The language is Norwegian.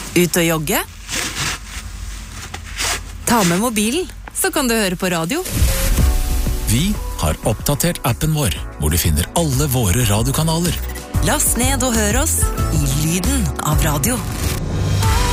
Ut og jogge? Ta med mobilen, så kan du høre på radio. Vi har oppdatert appen vår, hvor du finner alle våre radiokanaler. Last ned og hør oss i lyden av radio.